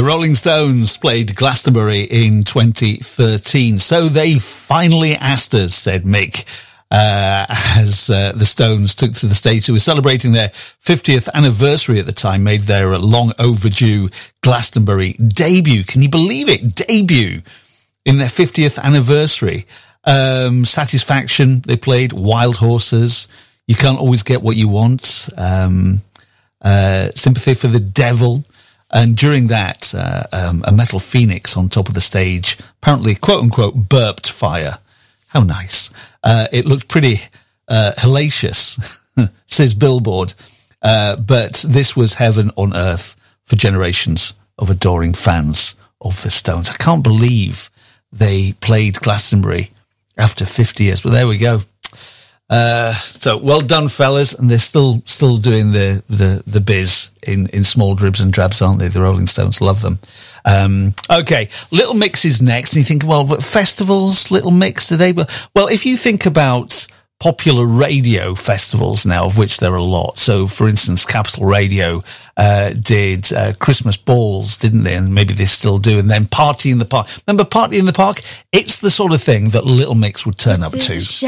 Rolling Stones played Glastonbury in 2013. So they finally asked us, said Mick, as the Stones took to the stage. They were celebrating their 50th anniversary at the time, made their long overdue Glastonbury debut. Can you believe it? Debut in their 50th anniversary. Satisfaction, they played Wild Horses. You Can't Always Get What You Want. Sympathy for the Devil. And during that, a metal phoenix on top of the stage apparently, quote-unquote, burped fire. How nice. It looked pretty hellacious, says Billboard. But this was heaven on earth for generations of adoring fans of the Stones. I can't believe they played Glastonbury after 50 years. But there we go. So well done, fellas, and they're still doing the biz in small dribs and drabs, aren't they? The Rolling Stones, love them. Okay, Little Mix is next, and you think, well, festivals, Little Mix today. Well, if you think about popular radio festivals now, of which there are a lot. So, for instance, Capital Radio did Christmas balls, didn't they? And maybe they still do. And then Party in the Park. Remember Party in the Park? It's the sort of thing that Little Mix would turn up to.